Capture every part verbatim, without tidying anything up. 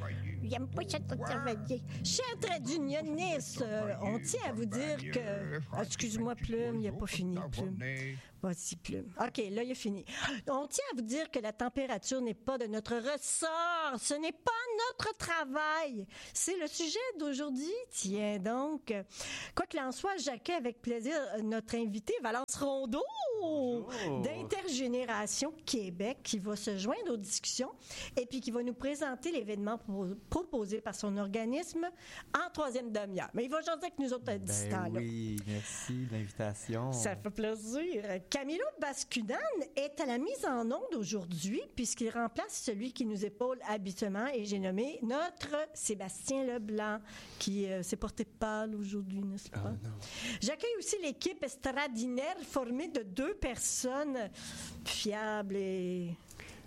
Il n'aime pas ça de travailler. Chers trades unionistes, euh, on tient à vous dire que... Ah, excuse-moi, Plume, il n'a pas fini, Plume. Vas-y, Plume. OK, là, il a fini. On tient à vous dire que la température n'est pas de notre ressort. Ce n'est pas notre travail. C'est le sujet d'aujourd'hui. Tiens donc. Quoi qu'il en soit, j'accueille avec plaisir notre invité, Valence Rondeau, Bonjour. d'Intergénération Québec, qui va se joindre aux discussions et puis qui va nous présenter l'événement pro- proposé par son organisme en troisième demi-heure. Mais il va jaser avec nous autres à distance. Ben oui, merci de l'invitation. Ça fait plaisir. Camilo Bascudan est à la mise en onde aujourd'hui puisqu'il remplace celui qui nous épaule habituellement et j'ai nommé notre Sébastien Leblanc qui euh, s'est porté pâle aujourd'hui, n'est-ce pas? Oh, non. J'accueille aussi l'équipe extraordinaire formée de deux personnes fiables et...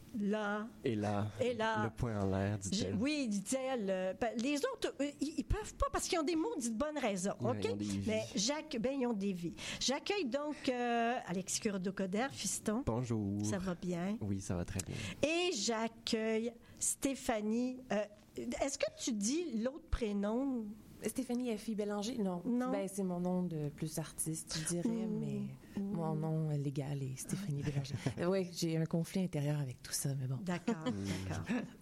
Là. Et là, Et là. le point en l'air, dit-elle. Oui, dit-elle. Euh, les autres, euh, ils, ils peuvent pas parce qu'ils ont des maudites bonnes raisons. Ouais, OK? ils ont des vies. Mais Jacques, ben, ils ont des vies. J'accueille donc euh, Alexis Curdo-Coder, fiston. Bonjour. Ça va bien? Oui, ça va très bien. Et j'accueille Stéphanie. Euh, est-ce que tu dis l'autre prénom? Stéphanie Effie Bélanger? Non. Non. Ben, c'est mon nom de plus artiste, je dirais, Mmh. mais mon nom légal est Stéphanie Bélanger. Oui, j'ai un conflit intérieur avec tout ça, mais bon. D'accord, d'accord.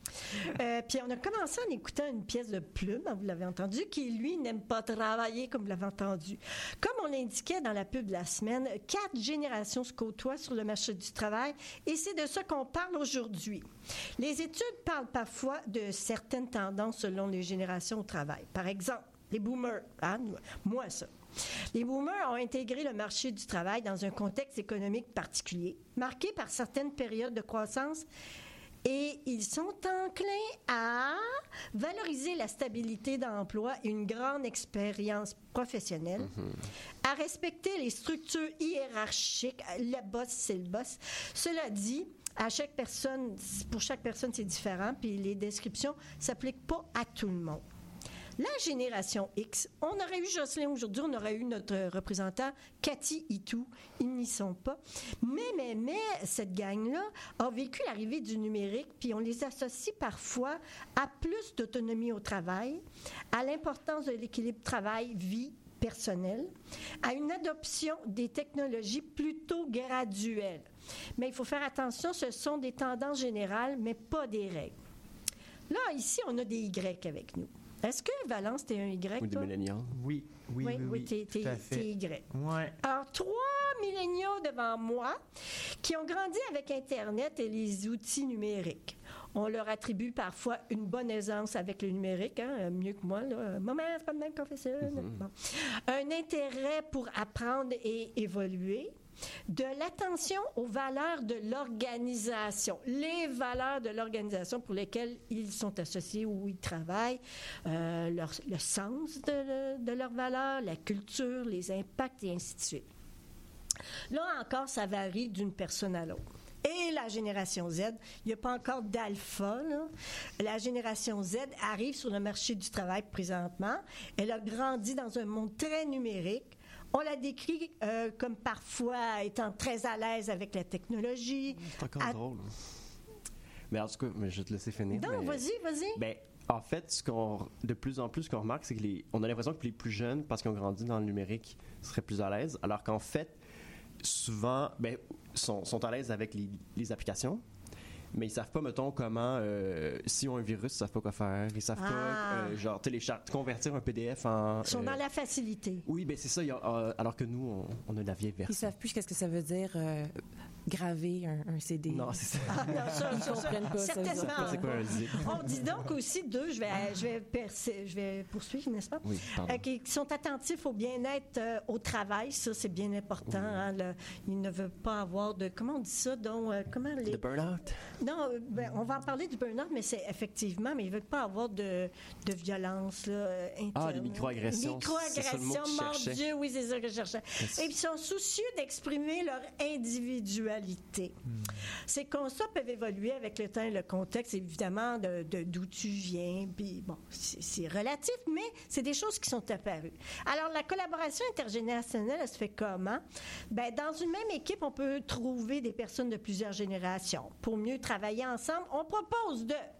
Euh, puis on a commencé en écoutant une pièce de Plume, vous l'avez entendu, qui, lui, n'aime pas travailler, comme vous l'avez entendu. Comme on l'indiquait dans la pub de la semaine, quatre générations se côtoient sur le marché du travail et c'est de ça qu'on parle aujourd'hui. Les études parlent parfois de certaines tendances selon les générations au travail. Par exemple, les boomers, hein, moi ça. Les boomers ont intégré le marché du travail dans un contexte économique particulier, marqué par certaines périodes de croissance, et ils sont enclins à valoriser la stabilité d'emploi et une grande expérience professionnelle, mm-hmm. à respecter les structures hiérarchiques. Le boss, c'est le boss. Cela dit, à chaque personne, pour chaque personne, c'est différent, puis les descriptions ne s'appliquent pas à tout le monde. La génération X, on aurait eu Jocelyn aujourd'hui, on aurait eu notre représentant Cathy Itou, ils n'y sont pas. Mais, mais, mais, cette gang-là a vécu l'arrivée du numérique, puis on les associe parfois à plus d'autonomie au travail, à l'importance de l'équilibre travail-vie personnelle, à une adoption des technologies plutôt graduelle. Mais il faut faire attention, ce sont des tendances générales, mais pas des règles. Là, ici, on a des Y avec nous. Est-ce que, Valence, t'es un Y, Ou des toi? millénials? Oui, oui, oui, oui, oui, t'es, tout t'es, à fait. t'es Y. Ouais. Alors, trois milléniaux devant moi qui ont grandi avec Internet et les outils numériques. On leur attribue parfois une bonne aisance avec le numérique, hein, mieux que moi. Là. Maman, c'est pas le même professeur. Mm-hmm. Bon. Un intérêt pour apprendre et évoluer. De l'attention aux valeurs de l'organisation, les valeurs de l'organisation pour lesquelles ils sont associés ou ils travaillent, euh, leur, le sens de, de leurs valeurs, la culture, les impacts et ainsi de suite. Là encore, ça varie d'une personne à l'autre. Et la génération Z, il n'y a pas encore d'alpha, là. La génération Z arrive sur le marché du travail présentement. Elle a grandi dans un monde très numérique. On la décrit euh, comme parfois étant très à l'aise avec la technologie. C'est encore à... drôle. Mais en tout cas, mais je vais te laisser finir. Non, mais... vas-y, vas-y. Ben, en fait, ce qu'on, de plus en plus, ce qu'on remarque, c'est que les, on a l'impression que les plus jeunes, parce qu'ils ont grandi dans le numérique, seraient plus à l'aise, alors qu'en fait, souvent, ben, sont, sont à l'aise avec les, les applications. Mais ils savent pas, mettons, comment, euh, s'ils ont un virus, ils savent pas quoi faire. Ils savent ah. pas, euh, genre, télécharger, convertir un P D F en... Ils sont euh, dans la facilité. Oui, ben c'est ça. Y a, euh, alors que nous, on, on a la vieille version. Ils savent plus qu'est-ce que ça veut dire euh, graver un, un C D. Non, c'est ça. Ah, non, ça, Ils ça, comprennent ça, pas. certainement. Ça, c'est quoi un zip? On dit donc aussi deux, je vais, je vais, percer, je vais poursuivre, n'est-ce pas? Oui, pardon. Euh, qui sont attentifs au bien-être euh, au travail, ça c'est bien important. Oui. Hein, le, ils ne veulent pas avoir de, comment on dit ça, donc, euh, comment les... De burn-out? Non, ben, on va en parler du burn-out, mais c'est effectivement, mais ils ne veulent pas avoir de, de violence là, interne. Ah, les microagressions. Microagressions, mon Dieu, oui, c'est ça que je cherchais. Yes. Et ils sont soucieux d'exprimer leur individualité. Hmm. Ces constats peuvent évoluer avec le temps et le contexte, évidemment, de, de, d'où tu viens. Puis, bon, c'est, c'est relatif, mais c'est des choses qui sont apparues. Alors, la collaboration intergénérationnelle, elle se fait comment? Ben, dans une même équipe, on peut trouver des personnes de plusieurs générations. Pour mieux travailler ensemble, on propose de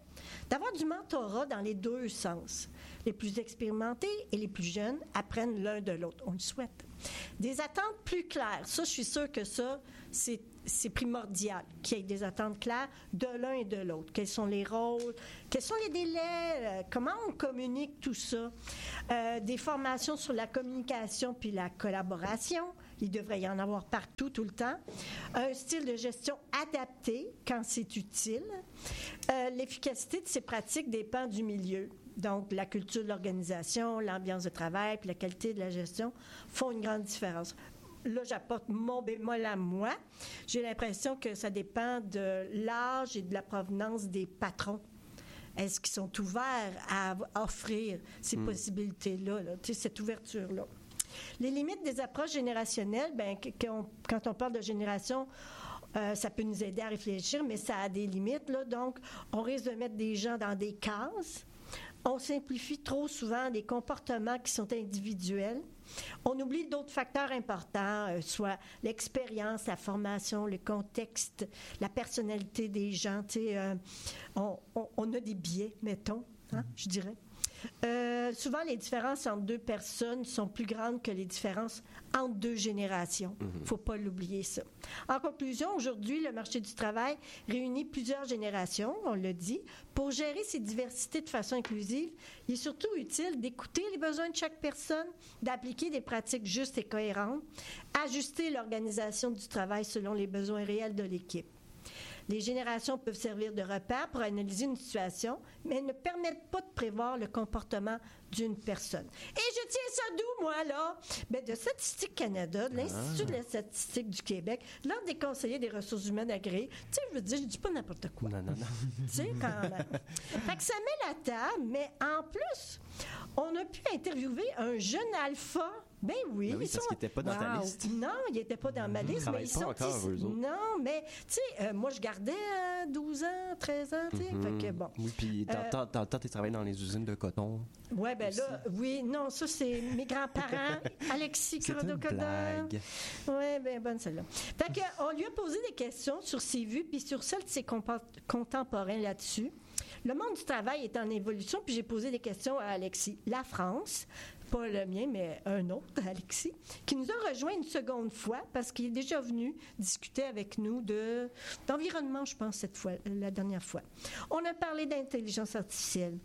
d'avoir du mentorat dans les deux sens. Les plus expérimentés et les plus jeunes apprennent l'un de l'autre. On le souhaite. Des attentes plus claires. Ça, je suis sûre que ça, c'est, c'est primordial, qu'il y ait des attentes claires de l'un et de l'autre. Quels sont les rôles? Quels sont les délais? Euh, comment on communique tout ça? Euh, des formations sur la communication puis la collaboration. Il devrait y en avoir partout, tout le temps. Un style de gestion adapté quand c'est utile. Euh, l'efficacité de ces pratiques dépend du milieu. Donc, la culture de l'organisation, l'ambiance de travail puis la qualité de la gestion font une grande différence. Là, j'apporte mon bémol à moi. J'ai l'impression que ça dépend de l'âge et de la provenance des patrons. Est-ce qu'ils sont ouverts à offrir ces mmh. possibilités-là, là, cette ouverture-là? Les limites des approches générationnelles, bien, quand on parle de génération, euh, ça peut nous aider à réfléchir, mais ça a des limites, là. Donc, on risque de mettre des gens dans des cases. On simplifie trop souvent des comportements qui sont individuels. On oublie d'autres facteurs importants, euh, soit l'expérience, la formation, le contexte, la personnalité des gens. Tu sais, euh, on, on, on a des biais, mettons, hein, je dirais. Euh, souvent, les différences entre deux personnes sont plus grandes que les différences entre deux générations. Il mm-hmm. ne faut pas l'oublier, ça. En conclusion, aujourd'hui, le marché du travail réunit plusieurs générations, on l'a dit. Pour gérer ces diversités de façon inclusive, il est surtout utile d'écouter les besoins de chaque personne, d'appliquer des pratiques justes et cohérentes, ajuster l'organisation du travail selon les besoins réels de l'équipe. Les générations peuvent servir de repère pour analyser une situation, mais elles ne permettent pas de prévoir le comportement d'une personne. Et je tiens ça d'où, moi, là? Bien, de Statistique Canada, de l'Institut ah. de la statistique du Québec, l'Ordre des conseillers des ressources humaines agréés. Tu sais, je veux dire, je dis pas n'importe quoi. Non, non, non. Tu sais, quand même. Fait que ça met la table, mais en plus, on a pu interviewer un jeune alpha. Ben oui, ben oui ils parce sont... qu'il n'était pas dans wow. ta liste. Non, il n'était pas dans ma liste, ils mais ils pas sont encore, ici. eux autres. Non, mais tu sais, euh, moi je gardais euh, douze ans, treize ans, tu sais, mm-hmm. fait que bon. Oui, puis dans le temps, tu travaillé dans les usines de coton. Oui, ben là, oui, non, ça c'est mes grands-parents, Alexis Crado-Codan. Oui, bien bonne celle-là. Fait que, on lui a posé des questions sur ses vues puis sur celles de ses compa- contemporains là-dessus. Le monde du travail est en évolution, puis j'ai posé des questions à Alexis. La France, pas le mien, mais un autre, Alexis, qui nous a rejoint une seconde fois parce qu'il est déjà venu discuter avec nous de, d'environnement, je pense, cette fois, la dernière fois. On a parlé d'intelligence artificielle.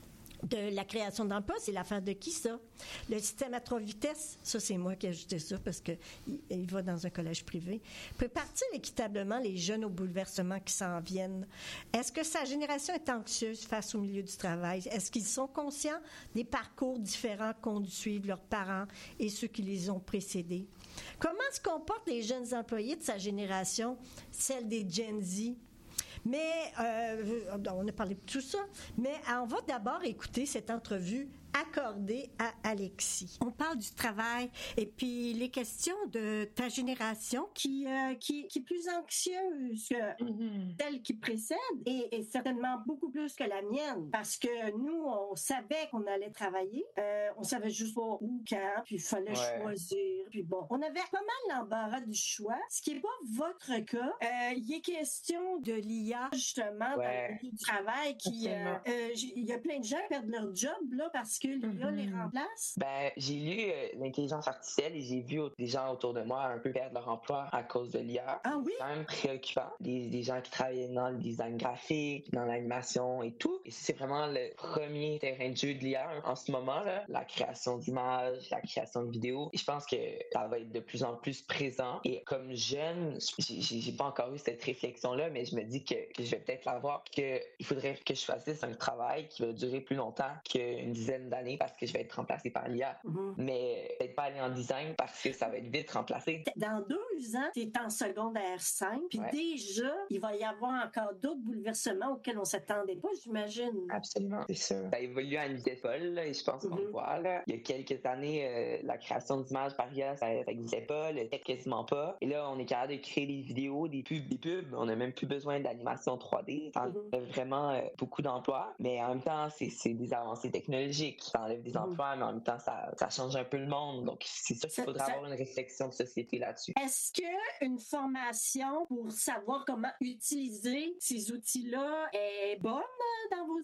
De la création d'emplois, c'est l'affaire de qui, ça? Le système à trois vitesses, ça, c'est moi qui ai ajouté ça parce qu'il il va dans un collège privé. Prépare-t-il équitablement les jeunes aux bouleversements qui s'en viennent? Est-ce que sa génération est anxieuse face au milieu du travail? Est-ce qu'ils sont conscients des parcours différents qu'ont dû suivre leurs parents et ceux qui les ont précédés? Comment se comportent les jeunes employés de sa génération, celle des Gen Z? Mais, euh, on a parlé de tout ça, mais on va d'abord écouter cette entrevue accordée à Alexis. On parle du travail et puis les questions de ta génération qui, euh, qui, qui est plus anxieuse que mm-hmm. celle qui précède et, et certainement beaucoup plus que la mienne parce que nous, on savait qu'on allait travailler, euh, on savait juste pas où, quand, puis il fallait ouais. choisir, puis bon. On avait pas mal l'embarras du choix, ce qui n'est pas votre cas. Euh, il est question de l'I A justement ouais. dans le milieu du travail qui, il euh, euh, y a plein de gens qui perdent leur job là parce que l'I A mm-hmm. les remplace. Ben, j'ai lu euh, l'intelligence artificielle et j'ai vu des gens autour de moi un peu perdre leur emploi à cause de l'I A. Ah oui? C'est quand même préoccupant. Des, des gens qui travaillent dans le design graphique, dans l'animation et tout. Et c'est vraiment le premier terrain de jeu de l'I A en ce moment, là. La création d'images, la création de vidéos. Et je pense que ça va être de plus en plus présent. Et comme jeune, j'ai, j'ai pas encore eu cette réflexion-là, mais je me dis que, que je vais peut-être l'avoir, qu'il faudrait que je choisisse un travail qui va durer plus longtemps qu'une dizaine d'années parce que je vais être remplacé par l'I A. Mm-hmm. Mais peut-être pas aller en design parce que ça va être vite remplacé. Dans deux ans, tu es en secondaire cinq, puis ouais. déjà, il va y avoir encore d'autres bouleversements auxquels on s'attendait pas, j'imagine. Absolument, c'est sûr. Ça évolue à une vitesse folle, là, et je pense mm-hmm. qu'on le voit. Là. Il y a quelques années, euh, la création d'images par I A, ça n'existait pas, le tech quasiment pas. Et là, on est capable de créer des vidéos, des pubs, des pubs. On n'a même plus besoin d'animation trois D. Ça mm-hmm. enlève vraiment euh, beaucoup d'emplois, mais en même temps, c'est, c'est des avancées technologiques. Ça enlève des emplois, mais en même temps, ça, ça change un peu le monde. Donc, c'est sûr qu'il faudra ça, avoir une réflexion de société là-dessus. Est-ce qu'une formation pour savoir comment utiliser ces outils-là est bonne dans vos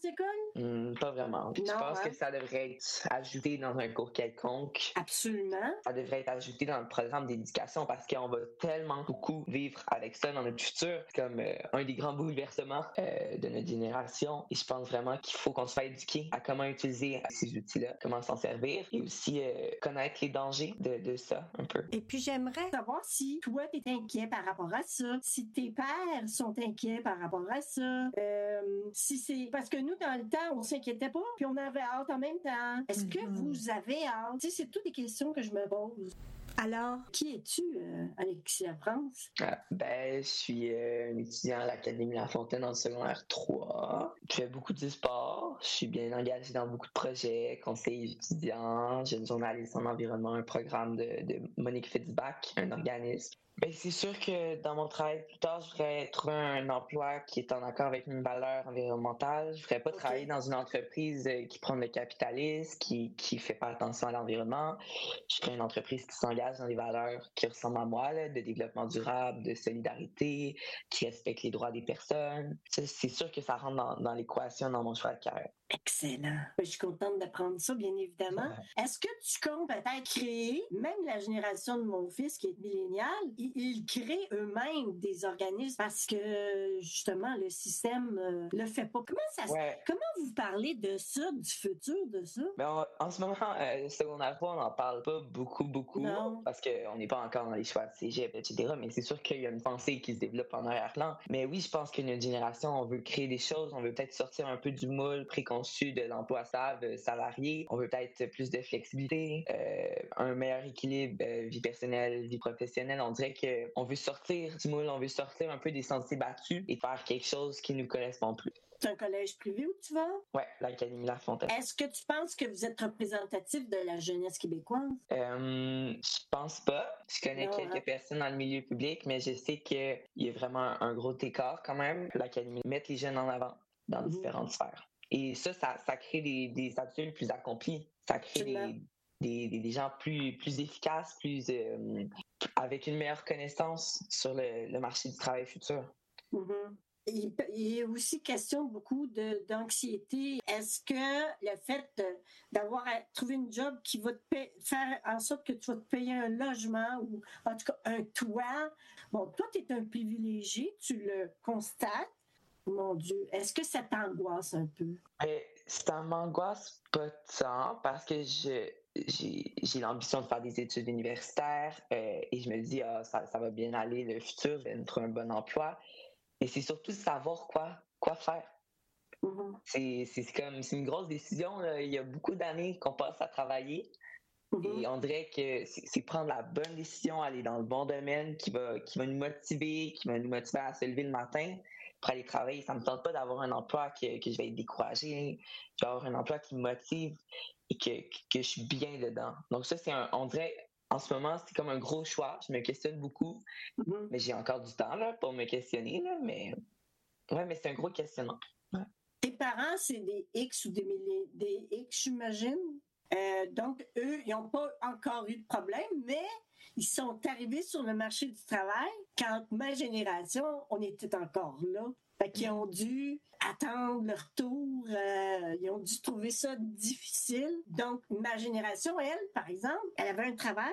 autres écoles? Hum, pas vraiment. Je Non, pense hein? que ça devrait être ajouté dans un cours quelconque. Absolument. Ça devrait être ajouté dans le programme d'éducation parce qu'on va tellement beaucoup vivre avec ça dans notre futur, comme euh, un des grands bouleversements euh, de notre génération. Et je pense vraiment qu'il faut qu'on se fasse éduquer à comment utiliser ces outils-là, comment s'en servir et aussi euh, connaître les dangers de, de ça un peu. Et puis j'aimerais savoir si toi t'es inquiet par rapport à ça, si tes pères sont inquiets par rapport à ça, euh, si c'est parce que nous dans le temps on s'inquiétait pas, puis on avait hâte en même temps. Est-ce que Mhm. vous avez hâte? Tu sais, c'est toutes des questions que je me pose. Alors, Qui es-tu, euh, Alexia France? Ah, ben, je suis euh, un étudiant à l'Académie La Fontaine en secondaire trois. Je fais beaucoup de sport. Je suis bien engagé dans beaucoup de projets, conseil étudiant, jeune journaliste en environnement, un programme de, de Monique Fitzbach, un organisme. Ben, c'est sûr que dans mon travail plus tard, je voudrais trouver un emploi qui est en accord avec mes valeurs environnementales. Je ne voudrais pas Ok. travailler dans une entreprise euh, qui prend le capitalisme, qui qui fait pas attention à l'environnement. Je ferais une entreprise qui s'engage dans des valeurs qui ressemblent à moi, là, de développement durable, de solidarité, qui respecte les droits des personnes. Ça, c'est sûr que ça rentre dans, dans l'équation dans mon choix de carrière. Excellent. Je suis contente d'apprendre ça, bien évidemment. Est-ce que tu comptes peut-être créer, même la génération de mon fils qui est millénial, ils, ils créent eux-mêmes des organismes parce que, justement, le système euh, le fait pas. Comment ça se... Ouais. Comment vous parlez de ça, du futur de ça? Mais on- en ce moment, euh, secondaire trois, on n'en parle pas beaucoup, beaucoup, Non. parce qu'on n'est pas encore dans les choix de cégep, et cetera. Mais c'est sûr qu'il y a une pensée qui se développe en arrière-plan. Mais oui, je pense que notre génération, on veut créer des choses, on veut peut-être sortir un peu du moule préconçu de l'emploi stable, salarié. On veut peut-être plus de flexibilité, euh, un meilleur équilibre euh, vie personnelle, vie professionnelle. On dirait qu'on veut sortir du moule, on veut sortir un peu des sentiers battus et faire quelque chose qui nous correspond plus. C'est un collège privé où tu vas? Ouais, l'Académie La Fontaine. Est-ce que tu penses que vous êtes représentatif de la jeunesse québécoise? Euh, je pense pas. Je connais Non, quelques hein? personnes dans le milieu public, mais je sais qu'il y a vraiment un, un gros écart quand même. L'Académie met les jeunes en avant dans Mhm. différentes sphères. Et ça, ça, ça crée des, des adultes plus accomplis. Ça crée Absolument. des, des, des gens plus, plus efficaces, plus euh, avec une meilleure connaissance sur le, le marché du travail futur. Mhm. Il, il est aussi question beaucoup de, d'anxiété. Est-ce que le fait de- d'avoir à trouver une job qui va te paie- faire en sorte que tu vas te payer un logement ou en tout cas un toit, bon, toi, tu es un privilégié, tu le constates. Mon Dieu, est-ce que ça t'angoisse un peu? Mais ça m'angoisse pas tant parce que je, j'ai, j'ai l'ambition de faire des études universitaires euh, et je me dis, ah, ça, ça va bien aller, le futur, je vais me trouver un bon emploi. Mais c'est surtout de savoir quoi, quoi faire. Mhm. C'est, c'est comme, c'est une grosse décision, là. Il y a beaucoup d'années qu'on passe à travailler Mhm. et on dirait que c'est, c'est prendre la bonne décision, aller dans le bon domaine qui va, qui va nous motiver, qui va nous motiver à se lever le matin pour aller travailler. Ça me tente pas d'avoir un emploi que, que je vais être découragé. Je vais avoir un emploi qui me motive et que, que je suis bien dedans. Donc ça, c'est un, on dirait, en ce moment, c'est comme un gros choix. Je me questionne beaucoup, Mhm. mais j'ai encore du temps là, pour me questionner. Là, mais ouais, mais c'est un gros questionnement. Tes parents, c'est des X ou des, millé- des X, j'imagine. Euh, donc, eux, ils n'ont pas encore eu de problème, mais ils sont arrivés sur le marché du travail quand ma génération, on était encore là. Fait qu'ils ont dû attendre leur tour, euh, ils ont dû trouver ça difficile. Donc, ma génération, elle, par exemple, elle avait un travail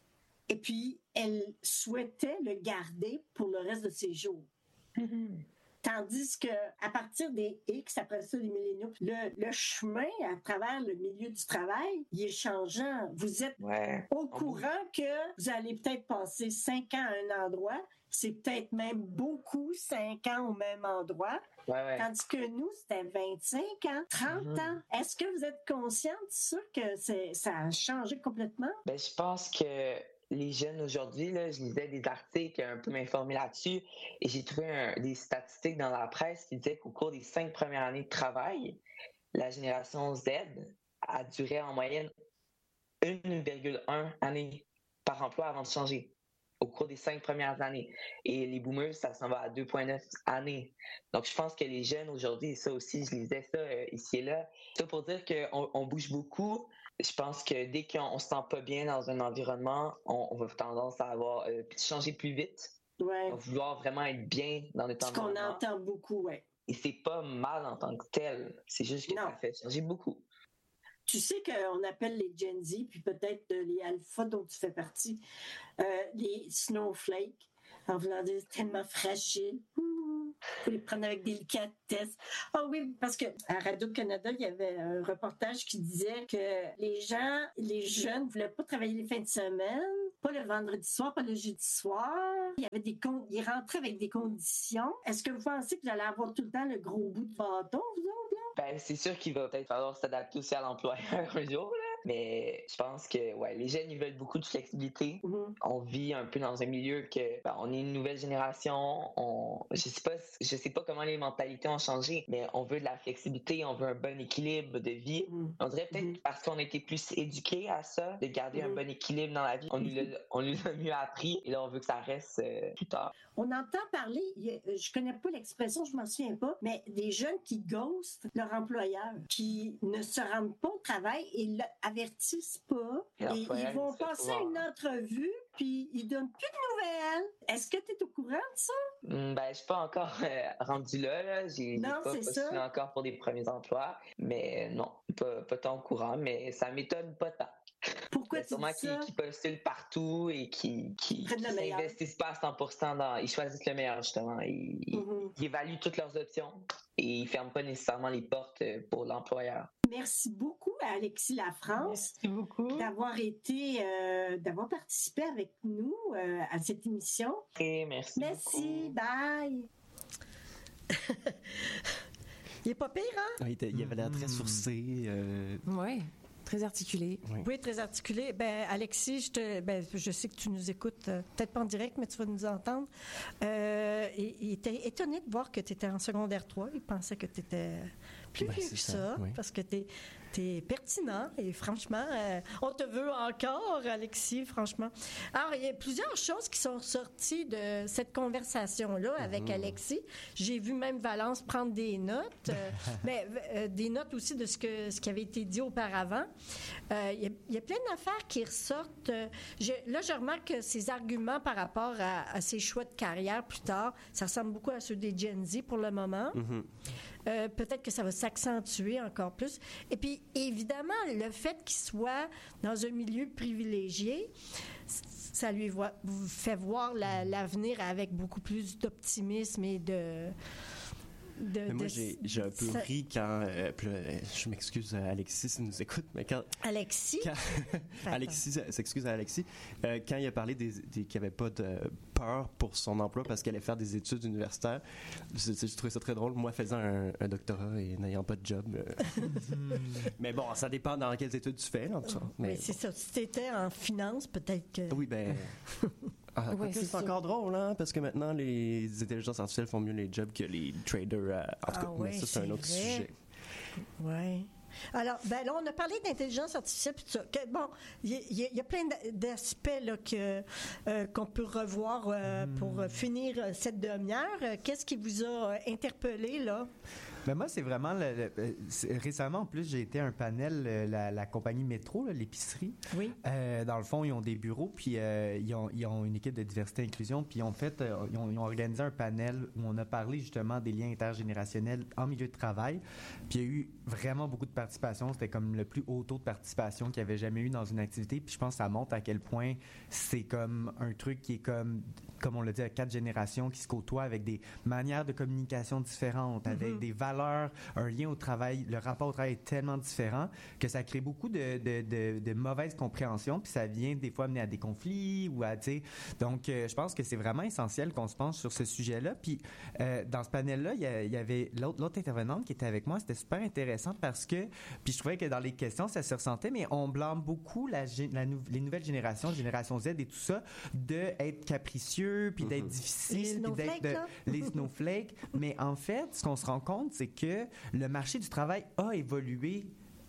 et puis elle souhaitait le garder pour le reste de ses jours. Tandis que à partir des X, après ça, les milléniaux, le, le chemin à travers le milieu du travail, il est changeant. Vous êtes Ouais. au courant que vous allez peut-être passer cinq ans à un endroit. C'est peut-être même beaucoup, cinq ans au même endroit. Ouais, ouais. Tandis que nous, c'était vingt-cinq ans, trente Mhm. ans. Est-ce que vous êtes consciente de ça, que c'est, ça a changé complètement? Ben, je pense que les jeunes aujourd'hui, là, je lisais des articles un peu m'informer là-dessus et j'ai trouvé un- des statistiques dans la presse qui disaient qu'au cours des cinq premières années de travail, la génération Z a duré en moyenne un virgule un année par emploi avant de changer au cours des cinq premières années. Et les boomers, ça s'en va à deux virgule neuf années. Donc, je pense que les jeunes aujourd'hui, et ça aussi, je lisais ça euh, ici et là, ça pour dire qu'on on bouge beaucoup. Je pense que dès qu'on ne se sent pas bien dans un environnement, on, on va avoir tendance à avoir euh, changer plus vite, Ouais. à vouloir vraiment être bien dans notre Ce qu'on environnement. entend beaucoup, ouais. Et c'est pas mal en tant que tel. C'est juste que Non. ça fait changer beaucoup. Tu sais qu'on appelle les Gen Z, puis peut-être euh, les alphas dont tu fais partie, euh, les snowflakes, en voulant dire tellement fragiles. Il faut les prendre avec délicatesse. Ah oui, parce que à Radio-Canada, il y avait un reportage qui disait que les gens, les jeunes ne voulaient pas travailler les fins de semaine, pas le vendredi soir, pas le jeudi soir. Il y avait des con... Ils rentraient avec des conditions. Est-ce que vous pensez que vous allez avoir tout le temps le gros bout de bâton, vous autres, là? Ben, c'est sûr qu'il va peut-être falloir s'adapter aussi à l'employeur un jour, là. Mais je pense que ouais, les jeunes, ils veulent beaucoup de flexibilité. Mm-hmm. On vit un peu dans un milieu que ben, on est une nouvelle génération. On, je sais pas, je sais pas comment les mentalités ont changé, mais on veut de la flexibilité, on veut un bon équilibre de vie. Mm-hmm. On dirait peut-être Mm-hmm. parce qu'on a été plus éduqués à ça, de garder Mm-hmm. un bon équilibre dans la vie. On nous l'a, on nous l'a mieux appris et là, on veut que ça reste euh, plus tard. On entend parler, je connais pas l'expression, je m'en souviens pas, mais des jeunes qui ghostent leur employeur, qui ne se rendent pas au travail et l'avertissent pas. Et Et l'employeur, ils vont il se fait passer voir. une entrevue, puis ils donnent plus de nouvelles. Est-ce que tu es au courant de ça? Hmm, ben, je suis pas encore euh, rendu là. là. J'ai, j'ai Non, pas c'est postulé ça. encore pour des premiers emplois. Mais non, pas, pas tant au courant, mais ça m'étonne pas tant. Pourquoi Il y a tu sûrement dis ça? qui, qui postulent partout et qui, qui, Prennent qui le meilleur. s'investissent pas à cent pour cent dans... Ils choisissent le meilleur, justement. Ils, Mhm. ils évaluent toutes leurs options et ils ferment pas nécessairement les portes pour l'employeur. Merci beaucoup à Alexis Lafrance Merci beaucoup. d'avoir été, euh, d'avoir participé avec nous euh, à cette émission. Et merci Merci, beaucoup. bye! Il est pas pire, hein? Il, était- il avait l'air très sourcé. euh, Oui, très articulé. oui. Oui, très articulé. Ben, Alexis, je, te, ben, je sais que tu nous écoutes, euh, peut-être pas en direct, mais tu vas nous entendre. Euh, il, il était étonné de voir que tu étais en secondaire trois. Il pensait que tu étais plus Ben, vieux c'est que ça, ça, oui. parce que tu es pertinent et franchement, euh, on te veut encore, Alexis, franchement. Alors, il y a plusieurs choses qui sont sorties de cette conversation-là avec Mhm. Alexis. J'ai vu même Valence prendre des notes, euh, mais euh, des notes aussi de ce, que, ce qui avait été dit auparavant. Euh, Il y, a- il y a plein d'affaires qui ressortent. Euh, je- là, je remarque que ces arguments par rapport à, à ces choix de carrière plus tard, ça ressemble beaucoup à ceux des Gen Z pour le moment. Mhm. Euh, peut-être que ça va s'accentuer encore plus. Et puis, évidemment, le fait qu'il soit dans un milieu privilégié, c- ça lui voit- vous fait voir la- l'avenir avec beaucoup plus d'optimisme et de... de- Mais moi, de- j'ai, j'ai un peu ça- ri quand. euh, puis là, euh, je m'excuse à Alexis s'il nous écoute, mais quand. Alexis? quand Alexis euh, s'excuse à Alexis. euh, quand il a parlé des, des, qu'il n'y avait pas de peur pour son emploi parce qu'il allait faire des études universitaires, j'ai, j'ai trouvé ça très drôle. Moi, faisant un, un doctorat et n'ayant pas de job. euh, mais bon, ça dépend dans quelles études tu fais, en tout cas. Mais Mais c'est ça. Si tu étais en finance, peut-être que... oui, ben. Ah, Ouais, quoique, c'est c'est sûr. encore drôle, hein, parce que maintenant, les intelligences artificielles font mieux les jobs que les traders. euh, en tout Ah cas, mais ouais, ça, c'est un c'est autre vrai. sujet. Oui. Alors, ben là, on a parlé d'intelligence artificielle, puis tout ça. Que, bon, il y, y a- il y a plein d'a- d'aspects là, que, euh, qu'on peut revoir euh, pour euh, finir euh, cette demi-heure. Euh, Qu'est-ce qui vous a euh, interpellé, là? Ben moi, c'est vraiment... le- le- euh, c'est- récemment, en plus, j'ai été à un panel, euh, la, la compagnie Métro, là, l'épicerie. Oui. Euh, dans le fond, ils ont des bureaux, puis euh, ils, ont, ils ont une équipe de diversité et inclusion, puis en fait, euh, ils, ont, ils ont organisé un panel où on a parlé justement des liens intergénérationnels en milieu de travail. Puis il y a eu vraiment beaucoup de participation. C'était comme le plus haut taux de participation qu'il y avait jamais eu dans une activité. Puis je pense que ça montre à quel point c'est comme un truc qui est comme, comme on l'a dit, à quatre générations qui se côtoient avec des manières de communication différentes, avec Mhm. des valeurs, un lien au travail. Le rapport au travail est tellement différent que ça crée beaucoup de, de, de, de mauvaise compréhension, puis ça vient des fois mener à des conflits ou à, tu sais, donc euh, je pense que c'est vraiment essentiel qu'on se penche sur ce sujet-là. Puis euh, dans ce panel-là, il y, a- il y avait l'autre, l'autre intervenante qui était avec moi. C'était super intéressant parce que, puis je trouvais que dans les questions, ça se ressentait, mais on blâme beaucoup la, gé- la nou- les nouvelles générations, génération Z et tout ça, d'être capricieux, puis d'être Mhm. difficile, Les puis snowflakes, d'être là? de- les snowflakes. Mais en fait, ce qu'on se rend compte, c'est que le marché du travail a évolué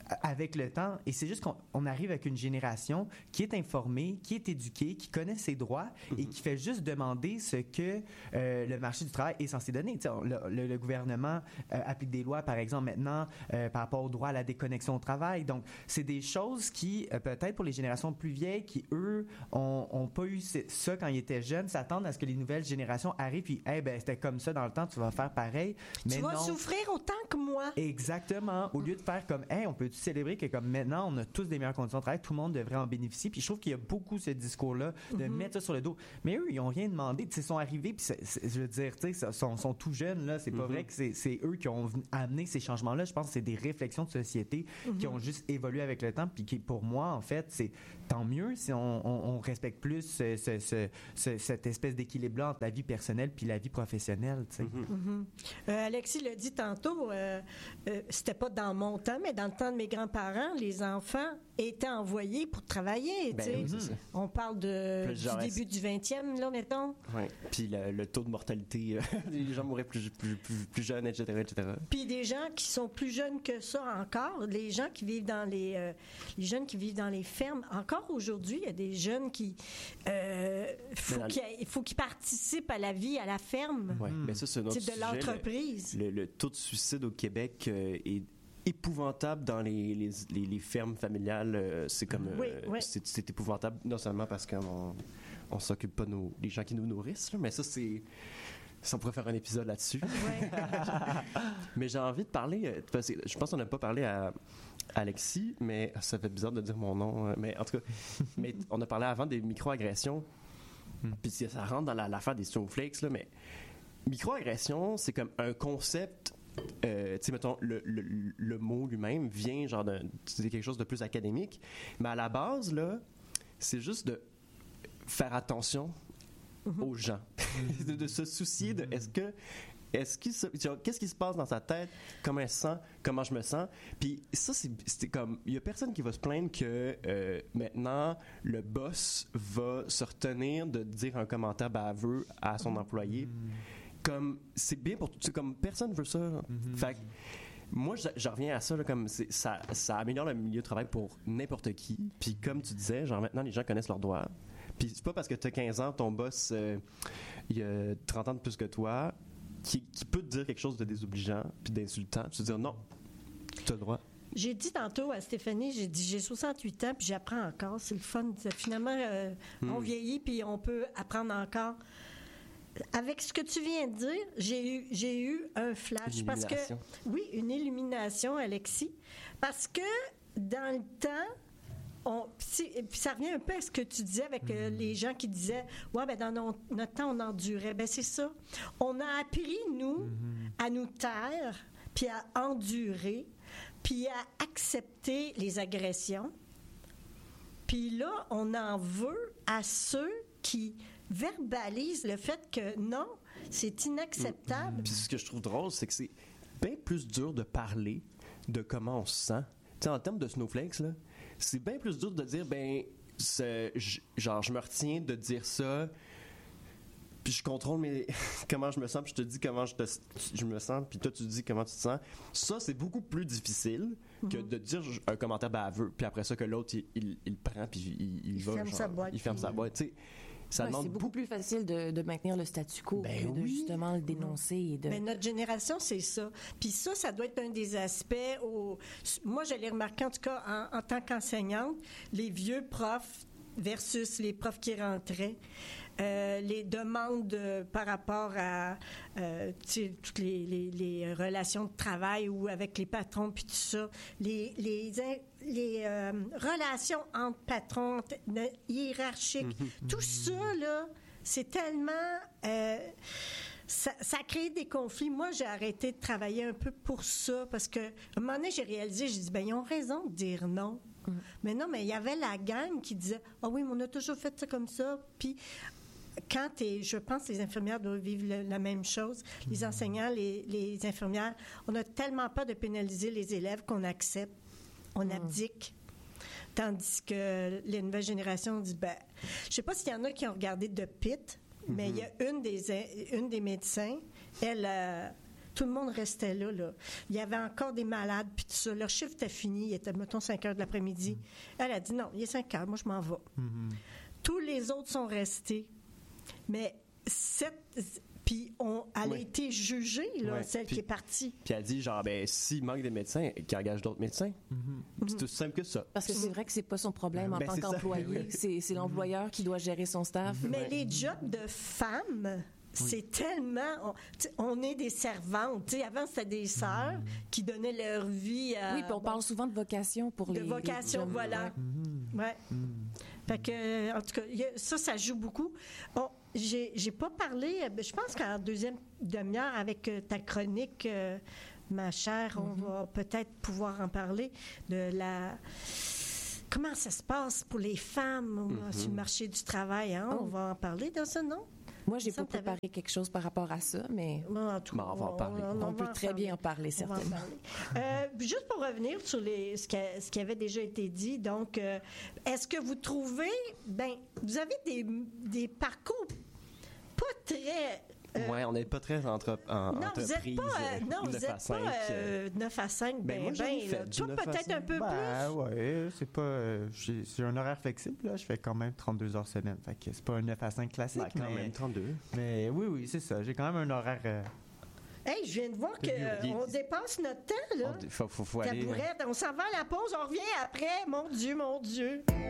avec le temps. Et c'est juste qu'on on arrive avec une génération qui est informée, qui est éduquée, qui connaît ses droits mm-hmm. et qui fait juste demander ce que euh, le marché du travail est censé donner. Tu sais, le, le, le gouvernement euh, applique des lois, par exemple, maintenant, euh, par rapport au droit à la déconnexion au travail. Donc, c'est des choses qui, euh, peut-être pour les générations plus vieilles, qui, eux, ont, ont pas eu ça quand ils étaient jeunes, s'attendent à ce que les nouvelles générations arrivent puis, hey, ben, c'était comme ça dans le temps, tu vas faire pareil. Mais tu vas non. souffrir autant que moi. Exactement. Au lieu de faire comme, hey, on peut célébrer que comme maintenant, on a tous des meilleures conditions de travail, tout le monde devrait en bénéficier. Puis je trouve qu'il y a beaucoup ce discours-là de mm-hmm. mettre ça sur le dos. Mais eux, ils n'ont rien demandé. Ils sont arrivés, puis c'est, c'est, je veux dire, tu sais, ils sont, sont tout jeunes, là. C'est pas mm-hmm. vrai que c'est, c'est eux qui ont amené ces changements-là. Je pense que c'est des réflexions de société mm-hmm. qui ont juste évolué avec le temps. Puis qui, pour moi, en fait, c'est tant mieux si on, on, on respecte plus ce, ce, ce, ce, cette espèce d'équilibre-là entre la vie personnelle puis la vie professionnelle, tu sais. Mm-hmm. Euh, Alexis l'a dit tantôt, euh, euh, c'était pas dans mon temps, mais dans le temps de mes grands-parents, les enfants étaient envoyés pour travailler, ben, tu sais. Oui, on parle de, du début du vingtième, là, mettons. Oui, puis le, le taux de mortalité, euh, les gens mouraient plus, plus, plus, plus jeunes, et cetera, et cetera. Puis des gens qui sont plus jeunes que ça encore, les gens qui vivent dans les... Euh, les jeunes qui vivent dans les fermes, encore aujourd'hui, il y a des jeunes qui... Euh, faut qu'il il faut qu'ils participent à la vie, à la ferme. Oui, mais ça, c'est un autre c'est de sujet, l'entreprise. Le, le, le taux de suicide au Québec euh, est épouvantable dans les, les, les, les fermes familiales. Euh, c'est comme... Euh, oui, oui. C'est, c'est épouvantable, non seulement parce qu'on on s'occupe pas nos, des gens qui nous nourrissent, là, mais ça, c'est... Ça, on pourrait faire un épisode là-dessus. Ouais. Mais j'ai envie de parler... Parce que je pense qu'on n'a pas parlé à Alexis, mais ça fait bizarre de dire mon nom. Mais en tout cas, mais on a parlé avant des microagressions. Puis ça rentre dans la, l'affaire des snowflakes, là, mais microagression, c'est comme un concept... Euh, tu sais, mettons, le, le, le mot lui-même vient genre d'un... C'est quelque chose de plus académique. Mais à la base, là, c'est juste de faire attention mm-hmm. aux gens. de, de se soucier de est-ce que est-ce qu'il se, qu'est-ce qui se passe dans sa tête, comment elle se sent, comment je me sens. Puis ça, c'est, c'est comme il y a personne qui va se plaindre que euh, maintenant le boss va se retenir de dire un commentaire baveux à son employé. Mm-hmm. Comme c'est bien pour c'est comme personne veut ça. Mm-hmm. Fait que moi, je, je reviens à ça, là, comme c'est, ça, ça améliore le milieu de travail pour n'importe qui. Puis comme tu disais, genre maintenant les gens connaissent leurs droits. Puis c'est pas parce que tu as quinze ans, ton boss, euh, il a trente ans de plus que toi, qui, qui peut te dire quelque chose de désobligeant puis d'insultant. Tu te dire non, tu as le droit. J'ai dit tantôt à Stéphanie, j'ai dit j'ai soixante-huit ans puis j'apprends encore. C'est le fun. Finalement, euh, hmm. on vieillit puis on peut apprendre encore. Avec ce que tu viens de dire, j'ai eu, j'ai eu un flash. Parce que, oui, une illumination, Alexis. Parce que dans le temps, On, puis ça revient un peu à ce que tu disais avec euh, les gens qui disaient ouais ben dans nos, notre temps on endurait. Ben c'est ça. On a appris nous mm-hmm. à nous taire, puis à endurer, puis à accepter les agressions. Puis là on en veut à ceux qui verbalisent le fait que non, c'est inacceptable. Mm-hmm. Puis ce que je trouve drôle, c'est que c'est bien plus dur de parler de comment on se sent. Tu sais, en termes de snowflakes là. C'est bien plus dur de dire, ben, c'est, genre, je me retiens de dire ça, puis je contrôle mes, comment je me sens, puis je te dis comment je, te, je me sens, puis toi, tu dis comment tu te sens. Ça, c'est beaucoup plus difficile que mm-hmm. de dire un commentaire baveux, puis après ça, que l'autre, il, il, il prend, puis il, il, il va, ferme genre, sa boîte, il ferme puis... sa boîte, tu sais. Ça ouais, demande c'est beaucoup, beaucoup plus facile de, de maintenir le statu quo ben que de oui. justement le dénoncer. Et de... Mais notre génération, c'est ça. Puis ça, ça doit être un des aspects où... Moi, je l'ai remarqué, en tout cas, en, en tant qu'enseignante, les vieux profs versus les profs qui rentraient. Euh, les demandes euh, par rapport à euh, toutes les, les, les relations de travail ou avec les patrons puis tout ça, les, les, les euh, relations entre patrons, entre, hiérarchiques, mm-hmm. tout ça, là, c'est tellement... Euh, Ça, ça a créé des conflits. Moi, j'ai arrêté de travailler un peu pour ça parce que, à un moment donné, j'ai réalisé, j'ai dit, ben ils ont raison de dire non. Mm. Mais non, mais il y avait la gang qui disait, ah oui, mais on a toujours fait ça comme ça. Puis, quand t'es, je pense que les infirmières doivent vivre le, la même chose. Les enseignants, les, les infirmières, on a tellement peur de pénaliser les élèves qu'on accepte, on mm. abdique. Tandis que les nouvelles générations disent, ben, je sais pas s'il y en a qui ont regardé The Pitt, mais il y a une des, une des médecins, elle, euh, Tout le monde restait là, là. Il y avait encore des malades, puis tout ça. Leur chiffre était fini. Il était, mettons, cinq heures de l'après-midi. Mm. Elle a dit, non, il est cinq heures, moi, je m'en vais. Mm-hmm. Tous les autres sont restés. Mais cette... Puis on, elle oui. a été jugée, là, ouais. celle puis, qui est partie. Puis elle dit, genre, ben, s'il manque des médecins, qu'il engage d'autres médecins. Mm-hmm. C'est aussi simple que ça. Parce que c'est vrai que c'est pas son problème en ben, tant c'est qu'employé. C'est, c'est l'employeur mm-hmm. qui doit gérer son staff. Mais ouais. les jobs de femmes... C'est oui. tellement... On, on est des servantes. T'sais, avant, c'était des sœurs mmh. qui donnaient leur vie à... Oui, puis on bon, parle souvent de vocation pour de les... De vocation, les voilà. Ouais. Mmh. ouais. Mmh. Fait que, en tout cas, ça, ça joue beaucoup. Bon, j'ai, j'ai pas parlé... Je pense qu'en deuxième demi-heure, avec ta chronique, euh, ma chère, mmh. on va peut-être pouvoir en parler, de la... Comment ça se passe pour les femmes mmh. sur le marché du travail. Hein? Oh. On va en parler dans ce nom? Moi, j'ai pas préparé t'avais... quelque chose par rapport à ça, mais bon, tout, bon, on va en parler. On, on, on peut très parler. bien en parler, certainement. En parler. euh, juste pour revenir sur les, ce, qui a, ce qui avait déjà été dit, donc, euh, est-ce que vous trouvez, ben, vous avez des, des parcours pas très... Euh, oui, on n'est pas très entre, en, non, entreprise. Vous êtes pas, euh, non, vous n'êtes pas euh, neuf à cinq. Ben, ben, moi, j'en ai fait toi, peut-être un peu ben, plus. Oui, c'est pas... Euh, j'ai, j'ai un horaire flexible, là. Je fais quand même trente-deux heures semaine. Fait que c'est pas un neuf à cinq classique, ben, quand mais... même trente-deux. Mais oui, oui, c'est ça. J'ai quand même un horaire... Euh, Hey, je viens de voir qu'on dépasse notre temps, là. On, faut, faut, faut aller... On s'en va à la pause, on revient après. Mon Dieu, mon Dieu.